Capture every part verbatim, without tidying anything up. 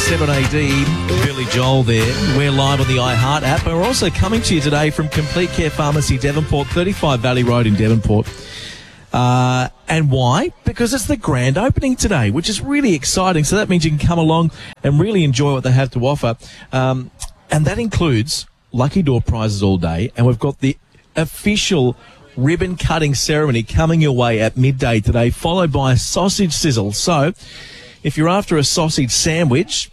seven A D, Billy Joel there. We're live on the iHeart app. We're also coming to you today from Complete Care Pharmacy, Devonport, thirty-five Valley Road in Devonport. Uh, and why? Because it's the grand opening today, which is really exciting. So that means you can come along and really enjoy what they have to offer. Um, and that includes lucky door prizes all day. And we've got the official ribbon cutting ceremony coming your way at midday today, followed by a sausage sizzle. So if you're after a sausage sandwich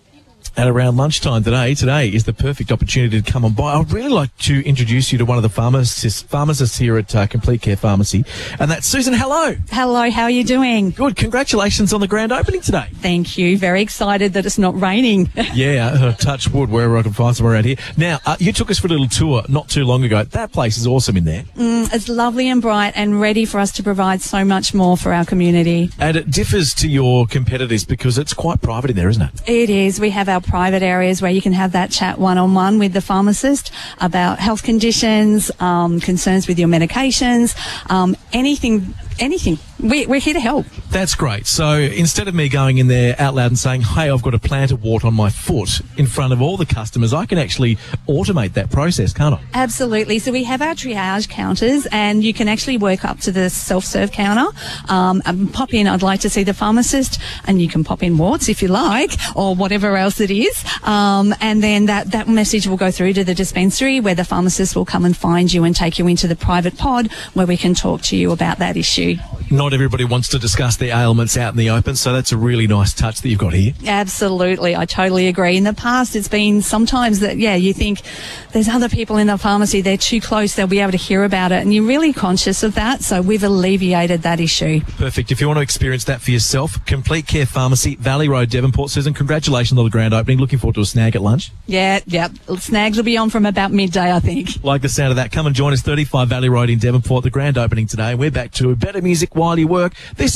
at around lunchtime today, today is the perfect opportunity to come on by. I'd really like to introduce you to one of the pharmacists, pharmacists here at uh, Complete Care Pharmacy, and that's Susan. Hello. Hello, how are you doing? Good. Congratulations on the grand opening today. Thank you. Very excited that it's not raining. Yeah, uh, touch wood wherever I can find somewhere around here. Now, uh, you took us for a little tour not too long ago. That place is awesome in there. Mm, it's lovely and bright and ready for us to provide so much more for our community. And it differs to your competitors because it's quite private in there, isn't it? It is. We have our private areas where you can have that chat one-on-one with the pharmacist about health conditions, um, concerns with your medications, um, anything, anything. We, we're here to help. That's great. So instead of me going in there out loud and saying, hey, I've got a plantar wart on my foot in front of all the customers, I can actually automate that process, can't I? Absolutely. So we have our triage counters and you can actually work up to the self-serve counter, um, and pop in, I'd like to see the pharmacist, and you can pop in warts if you like, or whatever else it is. Um, and then that, that message will go through to the dispensary where the pharmacist will come and find you and take you into the private pod where we can talk to you about that issue. Not everybody wants to discuss their ailments out in the open, so that's a really nice touch that you've got here. Absolutely. I totally agree. In the past, it's been sometimes that, yeah, you think there's other people in the pharmacy, they're too close, they'll be able to hear about it, and you're really conscious of that, so we've alleviated that issue. Perfect. If you want to experience that for yourself, Complete Care Pharmacy, Valley Road, Devonport. Susan, congratulations on the grand opening. Looking forward to a snag at lunch. Yeah, yeah. Snags will be on from about midday, I think. Like the sound of that. Come and join us, thirty-five Valley Road in Devonport, the grand opening today. We're back to better music while you work. This